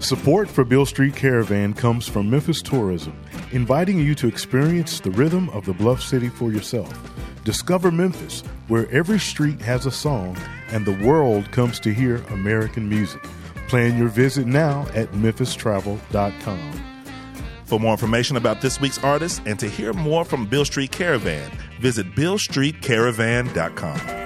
Support for Beale Street Caravan comes from Memphis Tourism, inviting you to experience the rhythm of the Bluff City for yourself. Discover Memphis, where every street has a song and the world comes to hear American music. Plan your visit now at memphistravel.com. For more information about this week's artist and to hear more from Beale Street Caravan, visit BealeStreetCaravan.com.